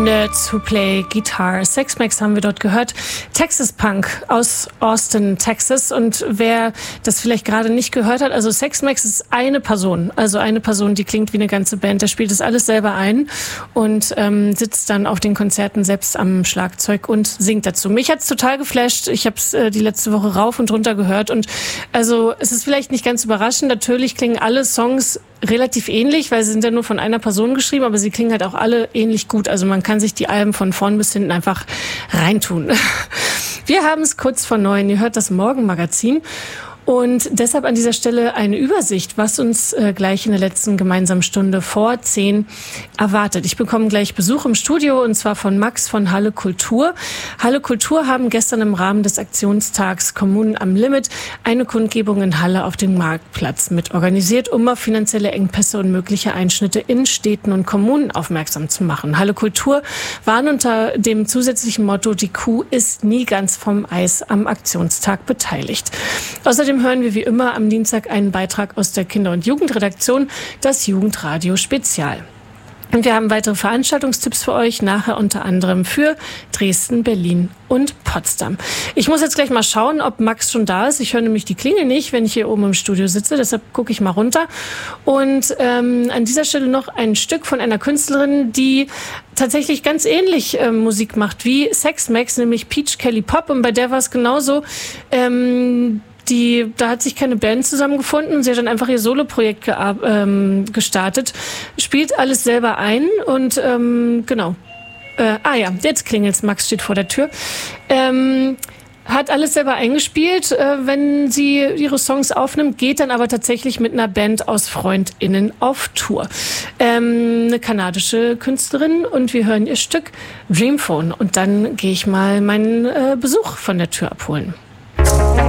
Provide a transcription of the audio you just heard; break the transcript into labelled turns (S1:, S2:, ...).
S1: To Play Guitar. Sex Max haben wir dort gehört. Texas Punk aus Austin, Texas. Und wer das vielleicht gerade nicht gehört hat, also Sex Max ist eine Person. Also eine Person, die klingt wie eine ganze Band. Der spielt das alles selber ein und sitzt dann auf den Konzerten selbst am Schlagzeug und singt dazu. Mich hat's total geflasht. Ich habe es die letzte Woche rauf und runter gehört. Und also es ist vielleicht nicht ganz überraschend. Natürlich klingen alle Songs relativ ähnlich, weil sie sind ja nur von einer Person geschrieben, aber sie klingen halt auch alle ähnlich gut. Also man kann sich die Alben von vorn bis hinten einfach reintun. Wir haben es kurz vor 9. Ihr hört das Morgenmagazin. Und deshalb an dieser Stelle eine Übersicht, was uns gleich in der letzten gemeinsamen Stunde vor 10 erwartet. Ich bekomme gleich Besuch im Studio und zwar von Max von Halle Kultur. Halle Kultur haben gestern im Rahmen des Aktionstags Kommunen am Limit eine Kundgebung in Halle auf dem Marktplatz mit organisiert, um auf finanzielle Engpässe und mögliche Einschnitte in Städten und Kommunen aufmerksam zu machen. Halle Kultur waren unter dem zusätzlichen Motto "Die Kuh ist nie ganz vom Eis" am Aktionstag beteiligt. Außerdem hören wir wie immer am Dienstag einen Beitrag aus der Kinder- und Jugendredaktion, das Jugendradio Spezial. Und wir haben weitere Veranstaltungstipps für euch, nachher unter anderem für Dresden, Berlin und Potsdam. Ich muss jetzt gleich mal schauen, ob Max schon da ist. Ich höre nämlich die Klingel nicht, wenn ich hier oben im Studio sitze, deshalb gucke ich mal runter. Und an dieser Stelle noch ein Stück von einer Künstlerin, die tatsächlich ganz ähnlich Musik macht wie Sex Max, nämlich Peach Kelly Pop. Und bei der war es genauso. Da hat sich keine Band zusammengefunden. Sie hat dann einfach ihr Soloprojekt gestartet, spielt alles selber ein und genau. Jetzt klingelt's. Max steht vor der Tür. Hat alles selber eingespielt, wenn sie ihre Songs aufnimmt, geht dann aber tatsächlich mit einer Band aus FreundInnen auf Tour. Eine kanadische Künstlerin und wir hören ihr Stück Dreamphone und dann gehe ich mal meinen Besuch von der Tür abholen.